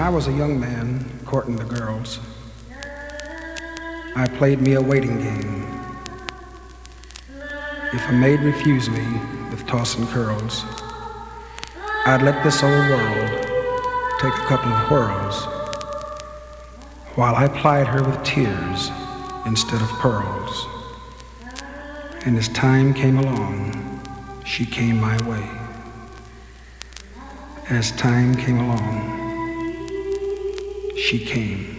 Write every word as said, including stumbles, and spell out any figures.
I was a young man courting the girls, I played me a waiting game. If a maid refused me with tossing curls, I'd let this old world take a couple of whirls while I plied her with tears instead of pearls. And as time came along, she came my way. As time came along, she came.